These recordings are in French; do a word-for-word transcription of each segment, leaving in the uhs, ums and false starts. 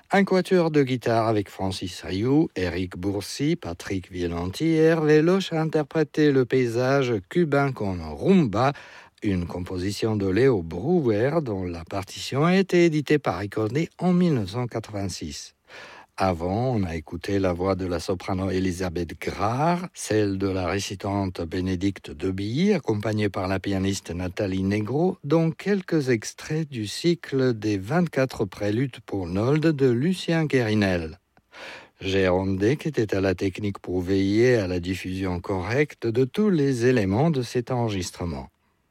Un quatuor de guitare avec Francis Rioux, Éric Bourcy, Patrick Violenti et Hervé Loche a interprété le paysage cubain con rumba, une composition de Léo Brouwer dont la partition a été éditée par Ricordi en dix-neuf cent quatre-vingt-six. Avant, on a écouté la voix de la soprano Elisabeth Grard, celle de la récitante Bénédicte Debilly, accompagnée par la pianiste Nathalie Negro, dont quelques extraits du cycle des vingt-quatre préludes pour Nolde de Lucien Guérinel. Jérôme Deck était à la technique pour veiller à la diffusion correcte de tous les éléments de cet enregistrement.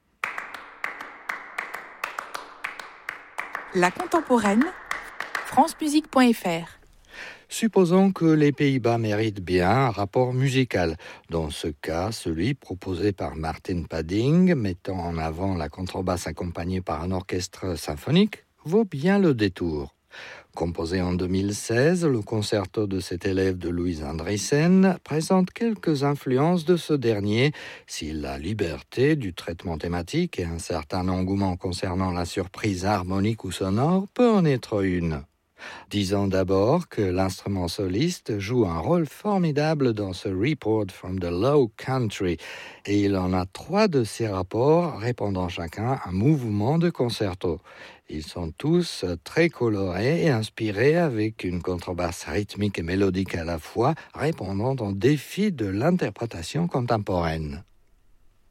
La contemporaine, france musique point f r. Supposons que les Pays-Bas méritent bien un rapport musical. Dans ce cas, celui proposé par Martin Padding, mettant en avant la contrebasse accompagnée par un orchestre symphonique, vaut bien le détour. Composé en deux mille seize, le concerto de cet élève de Louise Andriessen présente quelques influences de ce dernier, si la liberté du traitement thématique et un certain engouement concernant la surprise harmonique ou sonore peut en être une. Disons d'abord que l'instrument soliste joue un rôle formidable dans ce Report from the Low Country et il en a trois de ces rapports répondant chacun à un mouvement de concerto. Ils sont tous très colorés et inspirés avec une contrebasse rythmique et mélodique à la fois, répondant aux défis de l'interprétation contemporaine.